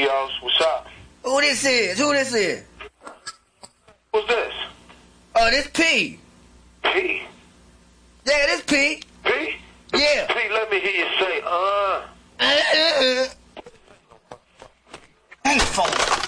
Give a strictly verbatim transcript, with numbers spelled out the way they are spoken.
Yo's. What's up? Who this is? Who this is? Who's this? Oh, this P. P? Yeah, this P. P? Yeah. P, let me hear you say, uh. Hey, phone.